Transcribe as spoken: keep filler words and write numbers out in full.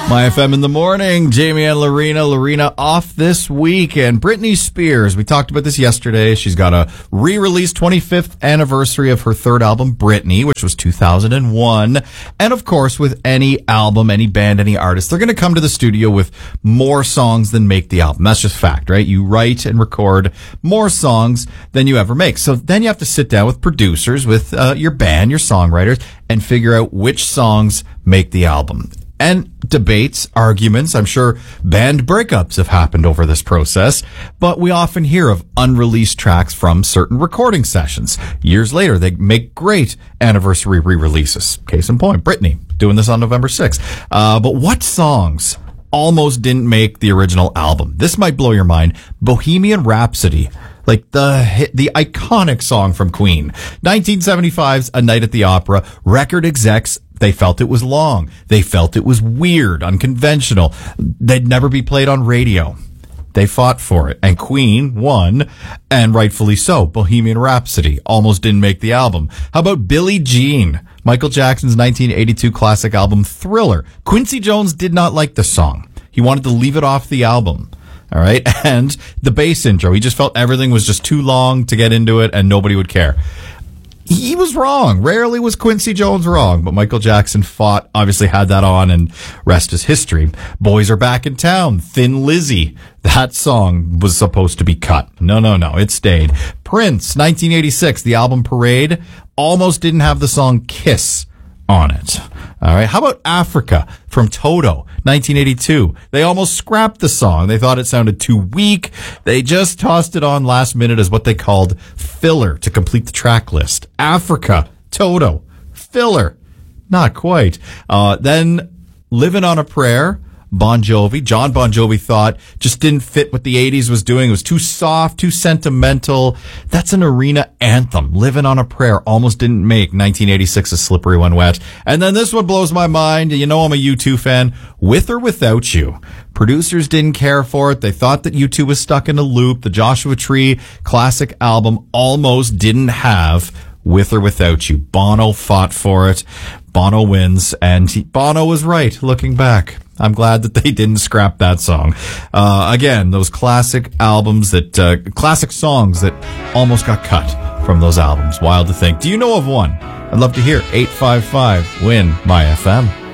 My F M in the morning. Jamie and Lorena. Lorena off this week. And Britney Spears, we talked about this yesterday. She's got a re-release twenty-fifth anniversary of her third album, Britney, which was two thousand one. And of course, with any album, any band, any artist, they're going to come to the studio with more songs than make the album. That's just fact, right? You write and record more songs than you ever make. So then you have to sit down with producers, with uh, your band, your songwriters, and figure out which songs make the album. And debates, arguments, I'm sure band breakups have happened over this process, but we often hear of unreleased tracks from certain recording sessions. Years later, they make great anniversary re-releases. Case in point, Britney, doing this on November sixth. Uh, but what songs almost didn't make the original album? This might blow your mind. Bohemian Rhapsody. Like the hit, the iconic song from Queen. nineteen seventy-five's A Night at the Opera. Record execs, they felt it was long. They felt it was weird, unconventional. They'd never be played on radio. They fought for it. And Queen won, and rightfully so. Bohemian Rhapsody almost didn't make the album. How about Billie Jean? Michael Jackson's nineteen eighty-two classic album Thriller. Quincy Jones did not like the song. He wanted to leave it off the album. All right. And the bass intro, he just felt everything was just too long to get into it and nobody would care. He was wrong. Rarely was Quincy Jones wrong, but Michael Jackson fought, obviously had that on, and rest is history. Boys Are Back in Town, Thin Lizzy. That song was supposed to be cut. No, no, no. It stayed. Prince, nineteen eighty-six, the album Parade, almost didn't have the song Kiss on it. All right. How about Africa from Toto, nineteen eighty-two? They almost scrapped the song. They thought it sounded too weak. They just tossed it on last minute as what they called filler to complete the track list. Africa, Toto, filler. Not quite. Uh, then Living on a Prayer, Bon Jovi. John Bon Jovi thought just didn't fit what the eighties was doing. It was too soft, too sentimental. That's an arena anthem. Living on a Prayer almost didn't make nineteen eighty-six A Slippery When Wet. And then this one blows my mind. You know I'm a U two fan. With or Without You. Producers didn't care for it. They thought that U two was stuck in a loop. The Joshua Tree classic album almost didn't have With or Without You. Bono fought for it. Bono wins, and he, Bono was right looking back. I'm glad that they didn't scrap that song. Uh, again, those classic albums that, uh, classic songs that almost got cut from those albums. Wild to think. Do you know of one? I'd love to hear. eight five five, win, my F M.